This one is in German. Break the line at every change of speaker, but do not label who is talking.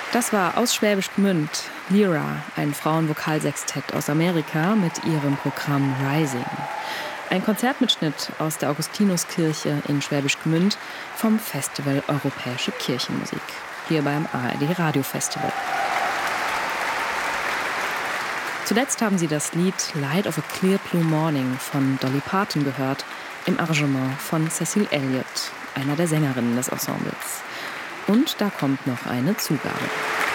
Das war aus Schwäbisch Gmünd Lyra, ein Frauenvokalsextett aus Amerika mit ihrem Programm Rising. Ein Konzertmitschnitt aus der Augustinuskirche in Schwäbisch Gmünd vom Festival Europäische Kirchenmusik, hier beim ARD Radiofestival. Zuletzt haben Sie das Lied Light of a Clear Blue Morning von Dolly Parton gehört, im Arrangement von Cecil Elliott, einer der Sängerinnen des Ensembles. Und da kommt noch eine Zugabe.